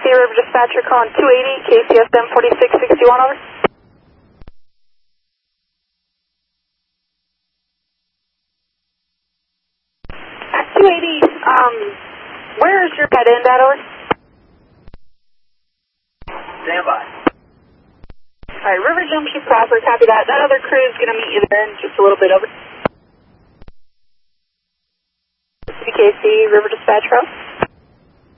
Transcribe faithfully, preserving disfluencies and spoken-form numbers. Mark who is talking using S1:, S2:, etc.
S1: River Dispatcher calling two eighty, K C S M forty-six sixty-one, over. At two eighty, um, where is your pet end at, over?
S2: Stand by.
S1: Alright, River Junction proper, copy that. That other crew is going to meet you there in just a little bit, over. C K C, River Dispatch Row.